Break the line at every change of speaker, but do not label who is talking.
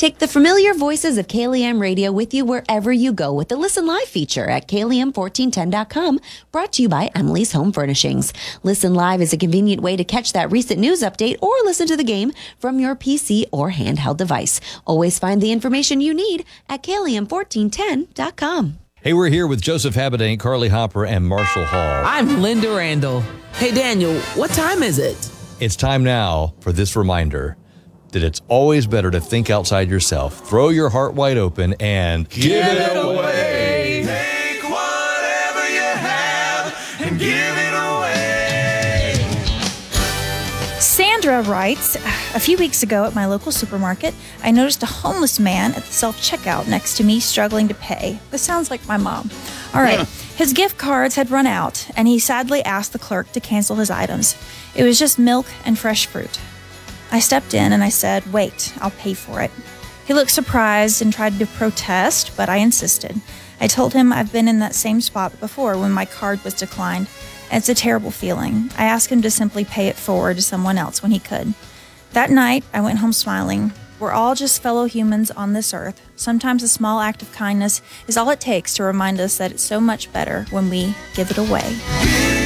Take the familiar voices of KLEM Radio with you wherever you go with the Listen Live feature at KLEM1410.com, brought to you by Emily's Home Furnishings. Listen Live is a convenient way to catch that recent news update or listen to the game from your PC or handheld device. Always find the information you need at KLEM1410.com.
Hey, we're here with Joseph Habedank, Carly Hopper, and Marshall Hall.
I'm Linda Randall. Hey, Daniel, what time is it?
It's time now for this reminder that it's always better to think outside yourself, throw your heart wide open, and
give it away. Take whatever you have and give it away.
Sandra writes, a few weeks ago at my local supermarket, I noticed a homeless man at the self-checkout next to me struggling to pay. This sounds like my mom. All right. His gift cards had run out, and he sadly asked the clerk to cancel his items. It was just milk and fresh fruit. I stepped in and I said, "Wait, I'll pay for it." He looked surprised and tried to protest, but I insisted. I told him I've been in that same spot before when my card was declined. It's a terrible feeling. I asked him to simply pay it forward to someone else when he could. That night, I went home smiling. We're all just fellow humans on this earth. Sometimes a small act of kindness is all it takes to remind us that it's so much better when we give it away.